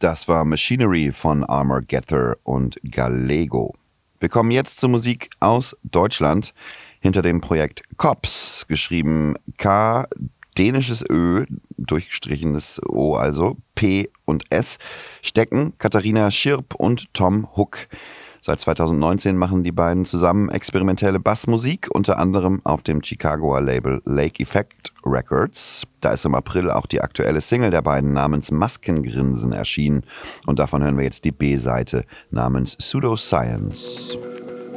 Das war Machinery von Armor Getter und Gallego. Wir kommen jetzt zur Musik aus Deutschland. Hinter dem Projekt Cops, geschrieben K, dänisches Ö, durchgestrichenes O, also P und S, stecken Katharina Schirp und Tom Hook. Seit 2019 machen die beiden zusammen experimentelle Bassmusik, unter anderem auf dem Chicagoer Label Lake Effect Records. Da ist im April auch die aktuelle Single der beiden namens Maskengrinsen erschienen. Und davon hören wir jetzt die B-Seite namens Pseudoscience.